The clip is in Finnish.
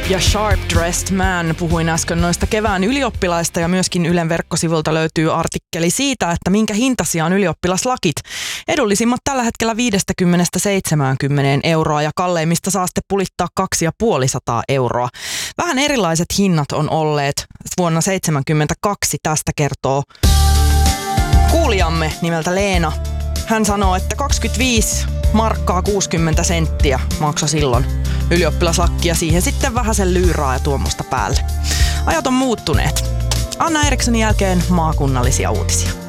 ja Sharp Dressed Man. Puhuin äsken noista kevään ylioppilaista ja myöskin Ylen verkkosivulta löytyy artikkeli siitä, että minkä hintaisia on ylioppilaslakit. Edullisimmat tällä hetkellä 50–70 euroa ja kalleimmista saa sitten pulittaa 250 euroa. Vähän erilaiset hinnat on olleet vuonna 1972, tästä kertoo kuulijamme nimeltä Leena. Hän sanoo, että 25 markkaa 60 senttiä maksoi silloin ylioppilaslakki ja siihen sitten vähän sen lyyraa ja tuommoista päälle. Ajat on muuttuneet. Anna Erikssonin jälkeen maakunnallisia uutisia.